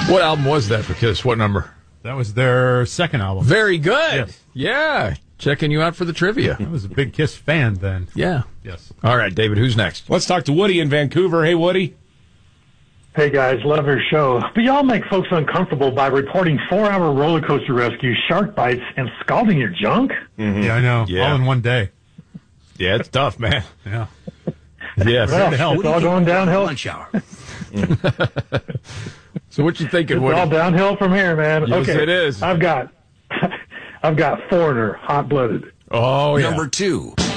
What album was that for Kiss? What number? That was their second album. Very good. Yes. Yeah. Checking you out for the trivia. I was a big Kiss fan then. Yeah. Yes. All right, David, who's next? Let's talk to Woody in Vancouver. Hey, Woody. Hey guys, love your show. But y'all make folks uncomfortable by reporting 4-hour roller coaster rescues, shark bites, and scalding your junk. Mm-hmm. Yeah, I know. Yeah. All in one day. Yeah, it's tough, man. Yeah. Yes. Well, it's all going downhill. Lunch hour. So what you thinking, It's Woody? all downhill from here, man. Yes, okay, it is. I've got Foreigner, hot blooded. Oh, yeah. Number 2.